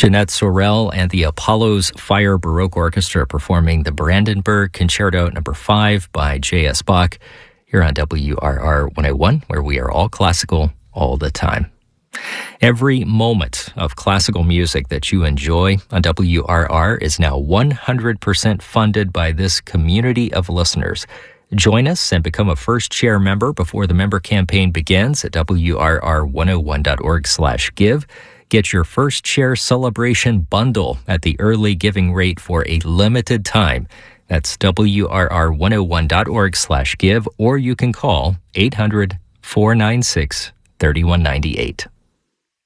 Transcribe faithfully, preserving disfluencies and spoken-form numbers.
Jeanette Sorel and the Apollos Fire Baroque Orchestra performing the Brandenburg Concerto Number five by J S. Bach here on W R R one oh one, where we are all classical all the time. Every moment of classical music that you enjoy on W R R is now one hundred percent funded by this community of listeners. Join us and become a first-chair member before the member campaign begins at W R R one oh one dot org slash give. Get your first share celebration bundle at the early giving rate for a limited time. That's W R R one oh one dot org slash give, or you can call eight hundred, four nine six, three one nine eight.